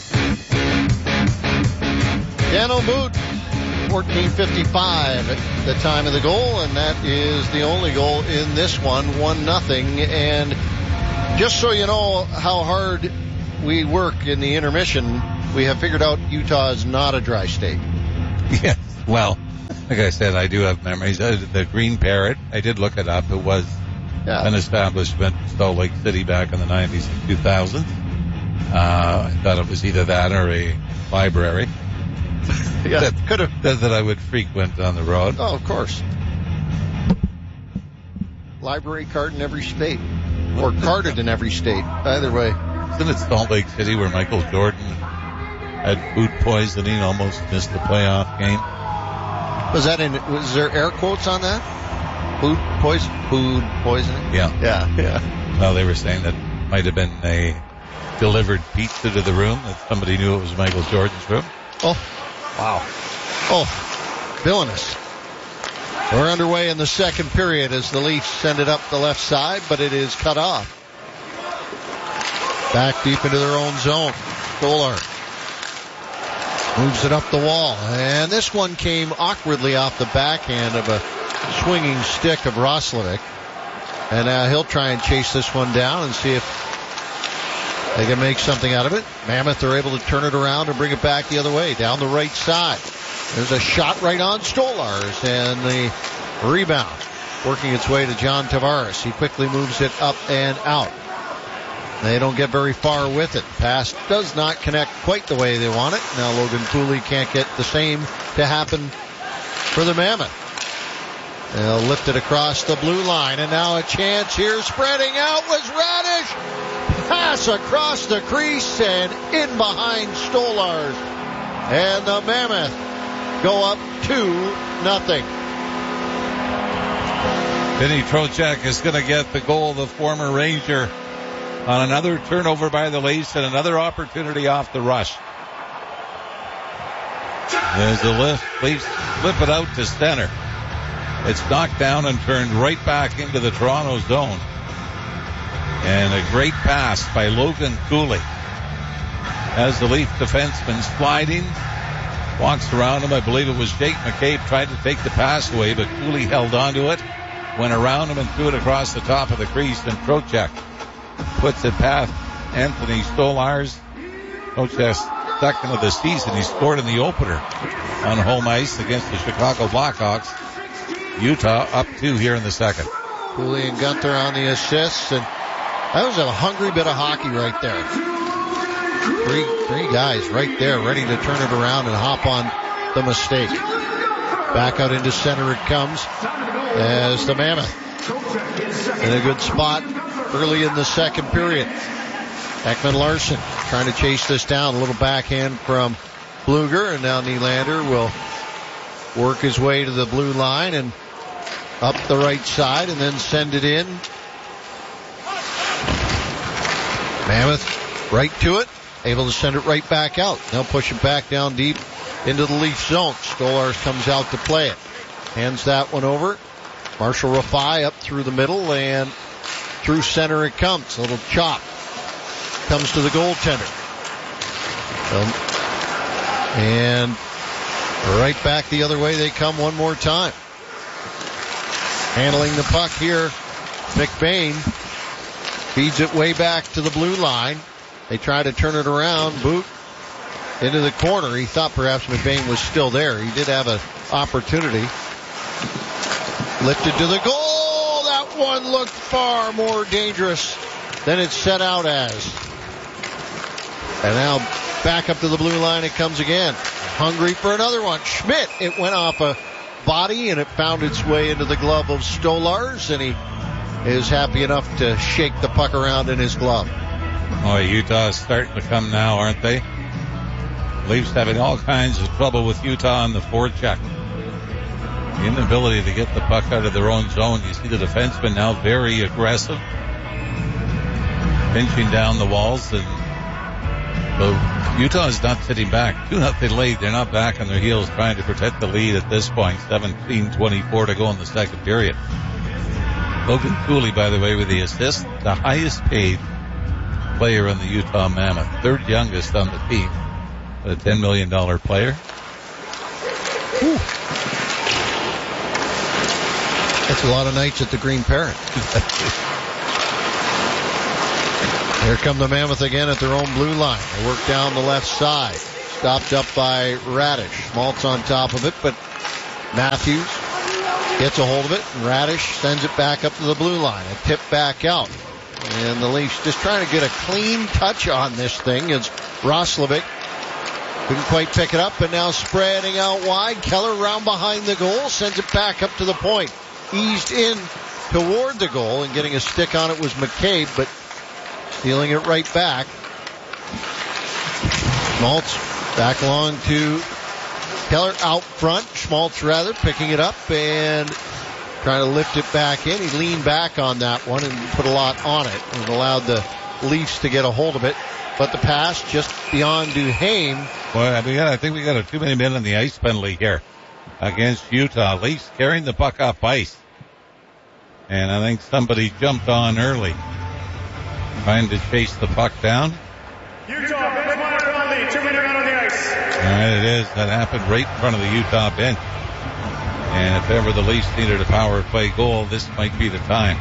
Dano Boot, 14:55 at the time of the goal, and that is the only goal in this one, 1-0. And just so you know how hard we work in the intermission, we have figured out Utah is not a dry state. Yeah, well, like I said, I do have memories. The Green Parrot, I did look it up. It was an establishment in Salt Lake City back in the 90s and 2000s. I thought it was either that or a library. Yeah, could have. That I would frequent on the road. Oh, of course. Library card in every state. Or carded in every state. Either way. Isn't it Salt Lake City where Michael Jordan had food poisoning, almost missed the playoff game? Was there air quotes on that? Food poisoning? Yeah. Well, they were saying that might have been a delivered pizza to the room, that somebody knew it was Michael Jordan's room. Oh, wow. Oh, villainous. We're underway in the second period as the Leafs send it up the left side, but it is cut off. Back deep into their own zone. Stolar moves it up the wall, and this one came awkwardly off the backhand of a swinging stick of Roslovic. And now he'll try and chase this one down and see if they can make something out of it. Mammoth are able to turn it around and bring it back the other way, down the right side. There's a shot right on Stolarz, and the rebound working its way to John Tavares. He quickly moves it up and out. They don't get very far with it. Pass does not connect quite the way they want it. Now Logan Cooley can't get the same to happen for the Mammoth. They'll lift it across the blue line, and now a chance here. Spreading out was Radish. Pass across the crease and in behind Stolarz. And the Mammoth go up 2-0. Vinny Trocheck is going to get the goal, the former Ranger, on another turnover by the Leafs and another opportunity off the rush. There's a lift. Leafs flip it out to center. It's knocked down and turned right back into the Toronto zone. And a great pass by Logan Cooley. As the Leaf defenseman sliding, walks around him. I believe it was Jake McCabe tried to take the pass away, but Cooley held onto it, went around him and threw it across the top of the crease, and Trocheck puts it past Anthony Stolarz. Trocheck's second of the season. He scored in the opener on home ice against the Chicago Blackhawks. Utah up 2 here in the second. Cooley and Gunther on the assists, and that was a hungry bit of hockey right there. Three guys right there ready to turn it around and hop on the mistake. Back out into center it comes as the Mammoth in a good spot early in the second period. Ekman Larsson trying to chase this down. A little backhand from Bluger, and now Nylander will work his way to the blue line and up the right side and then send it in. Mammoth right to it, able to send it right back out. Now push it back down deep into the Leaf zone. Stolarz comes out to play it. Hands that one over. Marshall Rafai up through the middle, and through center it comes. A little chop. Comes to the goaltender. And right back the other way they come one more time. Handling the puck here, McBain feeds it way back to the blue line. They try to turn it around. Boot into the corner. He thought perhaps McBain was still there. He did have an opportunity. Lifted to the goal. That one looked far more dangerous than it's set out as. And now back up to the blue line it comes again. Hungry for another one. Schmidt, it went off a body and it found its way into the glove of Stolarz, and he is happy enough to shake the puck around in his glove. Oh, Utah's starting to come now, aren't they? Leafs having all kinds of trouble with Utah on the forecheck. The inability to get the puck out of their own zone. You see the defenseman now very aggressive, pinching down the walls, and Utah is not sitting back. 2-0 lead. They're not back on their heels trying to protect the lead at this point. 17:24 to go in the second period. Logan Cooley, by the way, with the assist, the highest paid player in the Utah Mammoth, third youngest on the team, a $10 million player. Whew. That's a lot of nights at the Green Parrot. Here come the Mammoth again at their own blue line. They work down the left side. Stopped up by Radish. Schmaltz on top of it, but Matthews gets a hold of it, and Radish sends it back up to the blue line. A tip back out. And the Leafs just trying to get a clean touch on this thing as Roslovic couldn't quite pick it up, but now spreading out wide. Keller round behind the goal, sends it back up to the point. Eased in toward the goal, and getting a stick on it was McCabe, but stealing it right back. Schmaltz back along to Keller out front. Schmaltz rather picking it up and trying to lift it back in. He leaned back on that one and put a lot on it and allowed the Leafs to get a hold of it. But the pass just beyond Duhaime. Well, I think we got too many men on the ice penalty here against Utah. Leafs carrying the puck off ice. And I think somebody jumped on early, trying to chase the puck down. Utah, bench monitor only, 2 minutes out on the ice. All right, it is. That happened right in front of the Utah bench. And if ever the Leafs needed a power play goal, this might be the time.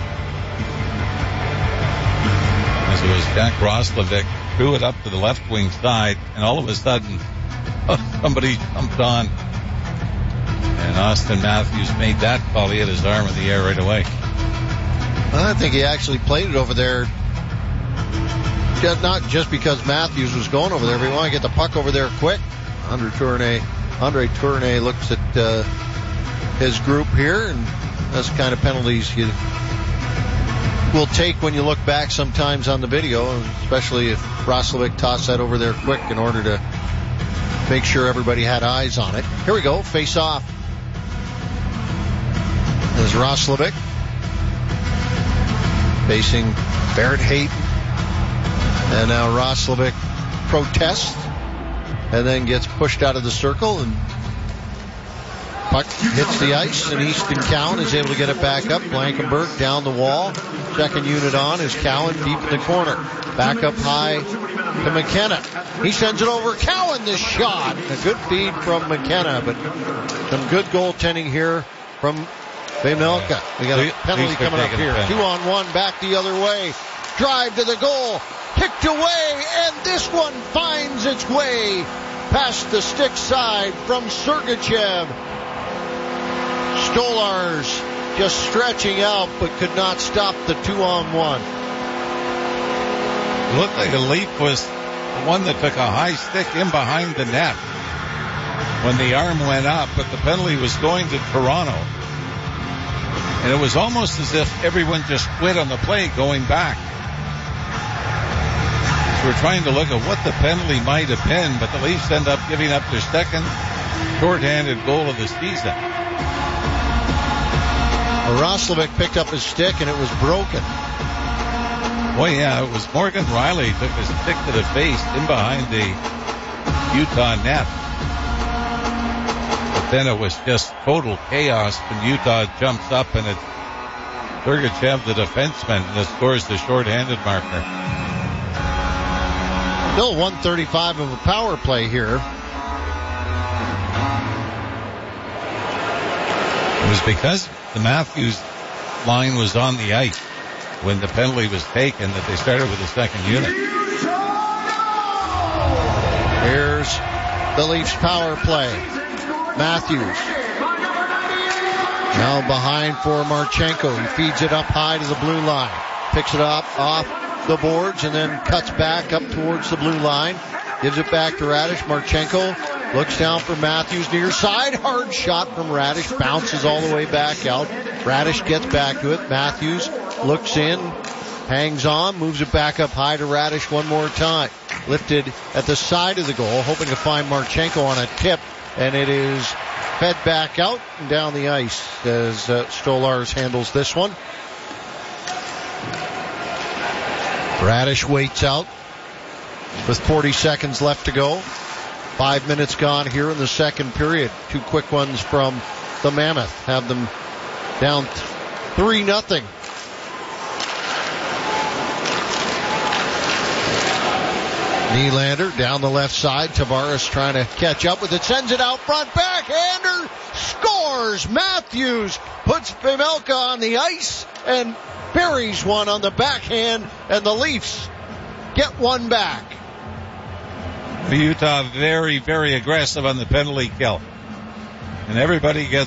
As it was Jack Roslovic threw it up to the left wing side, and all of a sudden, somebody jumped on. And Austin Matthews made that call. He had his arm in the air right away. I think he actually played it over there, not just because Matthews was going over there, but he wanted to get the puck over there quick. Andre Tourné looks at his group here, and that's the kind of penalties you will take when you look back sometimes on the video, especially if Roslovic tossed that over there quick in order to make sure everybody had eyes on it. Here we go, face off. There's Roslovic facing Barrett Hayton. And now Roslovic protests and then gets pushed out of the circle, and puck hits the ice, and Easton Cowan is able to get it back up. Blankenberg down the wall. Second unit on is Cowan deep in the corner. Back up high to McKenna. He sends it over. Cowan, this shot. A good feed from McKenna, but some good goaltending here from Vejmelka. We got a penalty coming up here. 2-on-1 back the other way. Drive to the goal. Kicked away, and this one finds its way past the stick side from Sergachev. Stolarz just stretching out, but could not stop the 2-on-1. It looked like a Leaf was the one that took a high stick in behind the net when the arm went up, but the penalty was going to Toronto. And it was almost as if everyone just quit on the play going back. So we're trying to look at what the penalty might have been, but the Leafs end up giving up their second shorthanded goal of the season. Roslovic picked up his stick and it was broken. Well, yeah, it was Morgan Riley took his stick to the face in behind the Utah net. But then it was just total chaos when Utah jumps up, and it's Sergachev, the defenseman, that scores the shorthanded marker. Still 135 of a power play here. It was because the Matthews line was on the ice when the penalty was taken that they started with the second unit. Here's the Leafs power play. Matthews now behind for Marchenko. He feeds it up high to the blue line. Picks it up off the boards and then cuts back up towards the blue line. Gives it back to Radish. Marchenko Looks down for Matthews near side. Hard shot from Radish. Bounces all the way back out. Radish gets back to it. Matthews looks in. Hangs on. Moves it back up high to Radish one more time. Lifted at the side of the goal. Hoping to find Marchenko on a tip. And it is fed back out and down the ice as Stolarz handles this one. Radish waits out with 40 seconds left to go. 5 minutes gone here in the second period. 2 quick ones from the Mammoth. Have them down 3-0. Nylander down the left side. Tavares trying to catch up with it. Sends it out front. Backhander. Scores. Matthews puts Vejmelka on the ice and buries one on the backhand. And the Leafs get one back. Utah very, very aggressive on the penalty kill. And everybody gets